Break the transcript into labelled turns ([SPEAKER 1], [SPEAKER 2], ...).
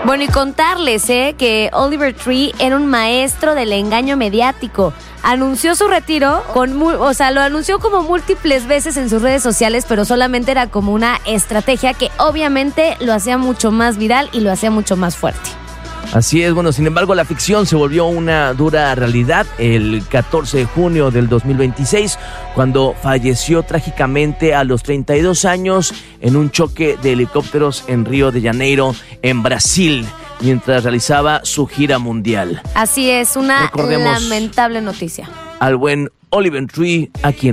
[SPEAKER 1] Bueno, y contarles que Oliver Tree era un maestro del engaño mediático. Anunció su retiro lo anunció como múltiples veces en sus redes sociales, pero solamente era como una estrategia que obviamente lo hacía mucho más viral y lo hacía mucho más fuerte.
[SPEAKER 2] Así es, bueno, sin embargo, la ficción se volvió una dura realidad el 14 de junio del 2026, cuando falleció trágicamente a los 32 años en un choque de helicópteros en Río de Janeiro, en Brasil, mientras realizaba su gira mundial.
[SPEAKER 1] Así es, una
[SPEAKER 2] Recordemos
[SPEAKER 1] lamentable noticia.
[SPEAKER 2] Al buen Oliver Tree, a quien